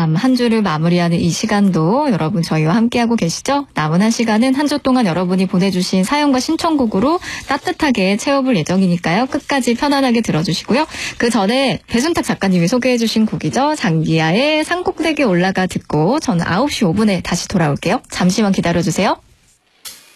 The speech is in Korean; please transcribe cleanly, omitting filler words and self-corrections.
참, 한 주를 마무리하는 이 시간도 여러분 저희와 함께하고 계시죠? 남은 한 시간은 한 주 동안 여러분이 보내주신 사연과 신청곡으로 따뜻하게 채워볼 예정이니까요. 끝까지 편안하게 들어주시고요. 그 전에 배순탁 작가님이 소개해주신 곡이죠. 장기하의 산꼭대기에 올라가 듣고 저는 9시 5분에 다시 돌아올게요. 잠시만 기다려주세요.